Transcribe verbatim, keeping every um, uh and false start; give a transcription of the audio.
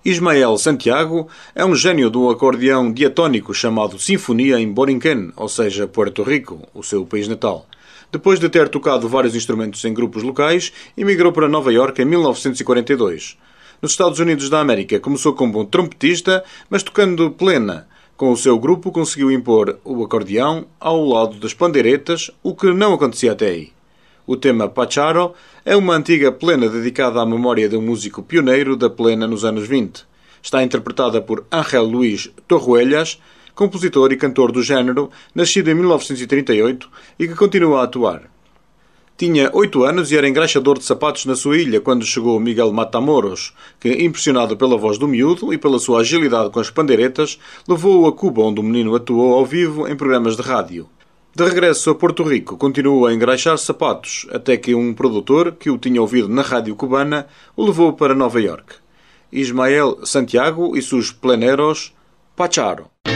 Ismael Santiago é um gênio do acordeão diatónico chamado Sinfonia em Borinquen, ou seja, Puerto Rico, o seu país natal. Depois de ter tocado vários instrumentos em grupos locais, emigrou para Nova Iorque em mil novecentos e quarenta e dois. Nos Estados Unidos da América começou como um trompetista, mas tocando plena. Com o seu grupo conseguiu impor o acordeão ao lado das pandeiretas, o que não acontecia até aí. O tema Pacharo é uma antiga plena dedicada à memória de um músico pioneiro da plena nos anos vinte. Está interpretada por Ángel Luís Torruellas, compositor e cantor do género, nascido em mil novecentos e trinta e oito e que continua a atuar. Tinha oito anos e era engraxador de sapatos na sua ilha quando chegou Miguel Matamoros, que, impressionado pela voz do miúdo e pela sua agilidade com as pandeiretas, levou-o a Cuba, onde o menino atuou ao vivo em programas de rádio. De regresso a Porto Rico, continuou a engraxar sapatos, até que um produtor, que o tinha ouvido na rádio cubana, o levou para Nova Iorque. Ismael Santiago e seus pleneros Pacharo.